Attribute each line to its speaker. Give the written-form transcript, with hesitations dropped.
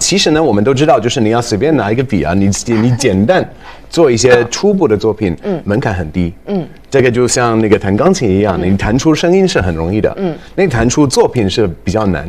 Speaker 1: 其实呢，我们都知道，就是你要随便拿一个笔啊，你简单做一些初步的作品，门槛很低，这个就像那个弹钢琴一样，你弹出声音是很容易的，那弹出作品是比较难。